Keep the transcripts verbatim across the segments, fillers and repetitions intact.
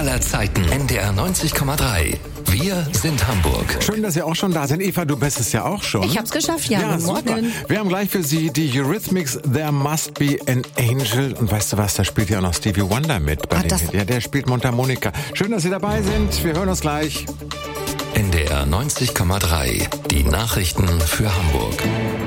aller Zeiten. N D R neunzig Komma drei. Wir sind Hamburg. Schön, dass Sie auch schon da sind. Eva, du bist es ja auch schon. Ich hab's geschafft, ja. Ja, Guten Morgen. super. Wir haben gleich für Sie die Eurythmics, There Must Be an Angel. Und weißt du was, da spielt ja auch noch Stevie Wonder mit. Bei Ah, dem das- Hit. Ja, der spielt Mundharmonika. Schön, dass Sie dabei sind. Wir hören uns gleich. N D R neunzig Komma drei. Die Nachrichten für Hamburg.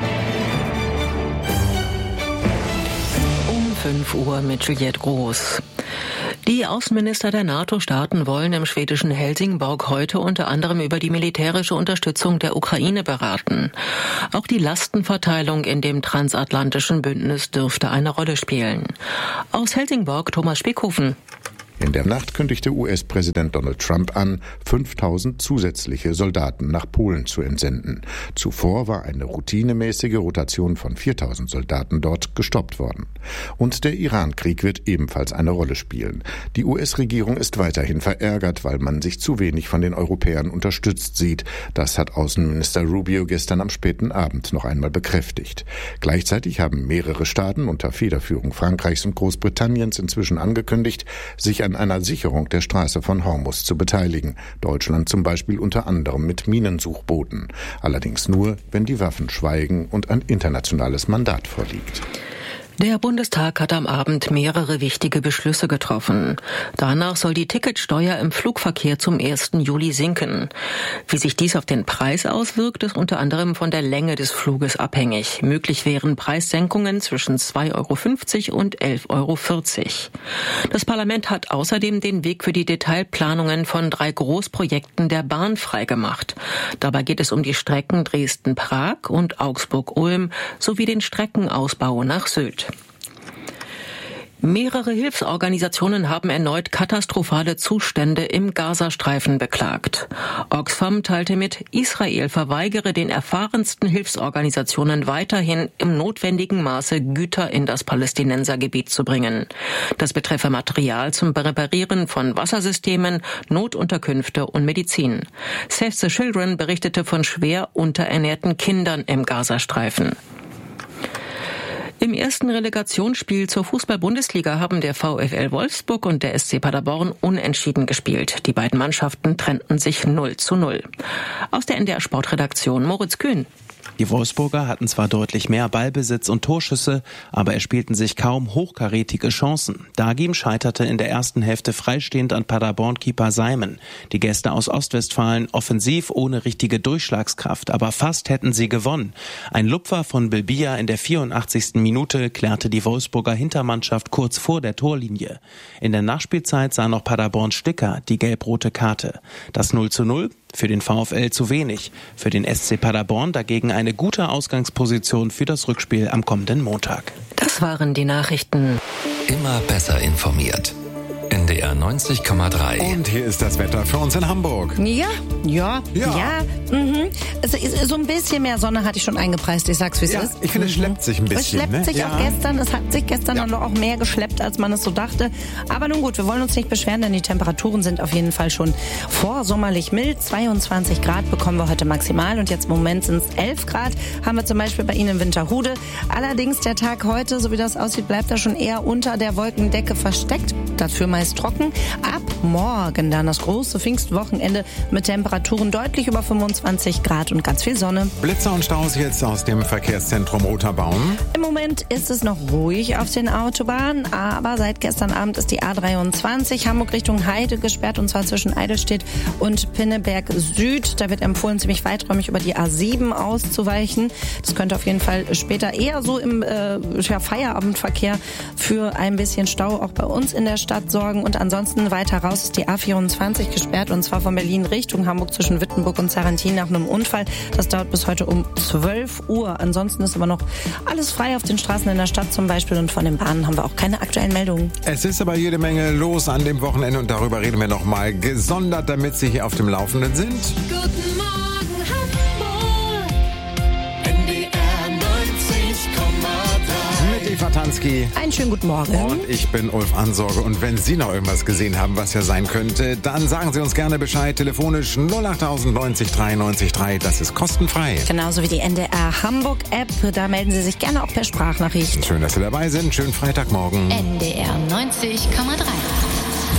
Um fünf Uhr mit Juliette Groß. Die Außenminister der NATO-Staaten wollen im schwedischen Helsingborg heute unter anderem über die militärische Unterstützung der Ukraine beraten. Auch die Lastenverteilung in dem transatlantischen Bündnis dürfte eine Rolle spielen. Aus Helsingborg Thomas Spickhofen. In der Nacht kündigte U S-Präsident Donald Trump an, fünftausend zusätzliche Soldaten nach Polen zu entsenden. Zuvor war eine routinemäßige Rotation von viertausend Soldaten dort gestoppt worden. Und der Iran-Krieg wird ebenfalls eine Rolle spielen. Die U S-Regierung ist weiterhin verärgert, weil man sich zu wenig von den Europäern unterstützt sieht. Das hat Außenminister Rubio gestern am späten Abend noch einmal bekräftigt. Gleichzeitig haben mehrere Staaten unter Federführung Frankreichs und Großbritanniens inzwischen angekündigt, sich an einer Sicherung der Straße von Hormuz zu beteiligen. Deutschland zum Beispiel unter anderem mit Minensuchbooten. Allerdings nur, wenn die Waffen schweigen und ein internationales Mandat vorliegt. Der Bundestag hat am Abend mehrere wichtige Beschlüsse getroffen. Danach soll die Ticketsteuer im Flugverkehr zum ersten Juli sinken. Wie sich dies auf den Preis auswirkt, ist unter anderem von der Länge des Fluges abhängig. Möglich wären Preissenkungen zwischen zwei Euro fünfzig und elf Euro vierzig. Das Parlament hat außerdem den Weg für die Detailplanungen von drei Großprojekten der Bahn freigemacht. Dabei geht es um die Strecken Dresden-Prag und Augsburg-Ulm sowie den Streckenausbau nach Sylt. Mehrere Hilfsorganisationen haben erneut katastrophale Zustände im Gazastreifen beklagt. Oxfam teilte mit, Israel verweigere den erfahrensten Hilfsorganisationen weiterhin im notwendigen Maße Güter in das Palästinensergebiet zu bringen. Das betreffe Material zum Reparieren von Wassersystemen, Notunterkünfte und Medizin. Save the Children berichtete von schwer unterernährten Kindern im Gazastreifen. Im ersten Relegationsspiel zur Fußball-Bundesliga haben der VfL Wolfsburg und der S C Paderborn unentschieden gespielt. Die beiden Mannschaften trennten sich null zu null. Aus der N D R Sportredaktion Moritz Kühn. Die Wolfsburger hatten zwar deutlich mehr Ballbesitz und Torschüsse, aber erspielten sich kaum hochkarätige Chancen. Dagim scheiterte in der ersten Hälfte freistehend an Paderborn-Keeper Simon. Die Gäste aus Ostwestfalen offensiv ohne richtige Durchschlagskraft, aber fast hätten sie gewonnen. Ein Lupfer von Bilbia in der vierundachtzigsten Minute klärte die Wolfsburger Hintermannschaft kurz vor der Torlinie. In der Nachspielzeit sah noch Paderborns Sticker die gelb-rote Karte. Das null zu null? Für den VfL zu wenig. Für den S C Paderborn dagegen eine gute Ausgangsposition für das Rückspiel am kommenden Montag. Das waren die Nachrichten. Immer besser informiert. N D R neunzig Komma drei. Und hier ist das Wetter für uns in Hamburg. Ja, ja, Ja. ja. Mhm. Also ist- so ein bisschen mehr Sonne hatte ich schon eingepreist. Ich sag's, wie es Ja, ist. ich finde, es schleppt sich ein Es bisschen. schleppt ne? sich ja. auch gestern. Es hat sich gestern Ja. dann auch mehr geschleppt, als man es so dachte. Aber nun gut, wir wollen uns nicht beschweren, denn die Temperaturen sind auf jeden Fall schon vorsommerlich mild. zweiundzwanzig Grad bekommen wir heute maximal. Und jetzt im Moment sind es elf Grad. Haben wir zum Beispiel bei Ihnen in Winterhude. Allerdings der Tag heute, so wie das aussieht, bleibt er schon eher unter der Wolkendecke versteckt. Dafür meist trocken. Ab morgen dann das große Pfingstwochenende mit Temperaturen deutlich über fünfundzwanzig Grad und ganz viel Sonne. Blitzer und Staus jetzt aus dem Verkehrszentrum Roterbaum. Im Moment ist es noch ruhig auf den Autobahnen, aber seit gestern Abend ist die A dreiundzwanzig Hamburg Richtung Heide gesperrt, und zwar zwischen Eidelstedt und Pinneberg Süd. Da wird empfohlen, ziemlich weiträumig über die A sieben auszuweichen. Das könnte auf jeden Fall später eher so im äh, ja, Feierabendverkehr für ein bisschen Stau auch bei uns in der Stadt sorgen. Und ansonsten weiter raus ist die A vierundzwanzig gesperrt, und zwar von Berlin Richtung Hamburg zwischen Wittenburg und Sarrentin nach einem Unfall. Das dauert bis heute um zwölf Uhr. Ansonsten ist aber noch alles frei auf den Straßen in der Stadt zum Beispiel, und von den Bahnen haben wir auch keine aktuellen Meldungen. Es ist aber jede Menge los an dem Wochenende, und darüber reden wir noch mal gesondert, damit Sie hier auf dem Laufenden sind. Guten Morgen Hamburg, N D R neunzig Komma drei. Mit Eva Tansky. Einen schönen guten Morgen. Und ich bin Ulf Ansorge. Und wenn Sie noch irgendwas gesehen haben, was ja sein könnte, dann sagen Sie uns gerne Bescheid. Telefonisch null acht neun drei neun drei. Das ist kostenfrei. Genauso wie die N D R Hamburg App. Da melden Sie sich gerne auch per Sprachnachricht. Schön, dass Sie dabei sind. Schönen Freitagmorgen. N D R neunzig Komma drei.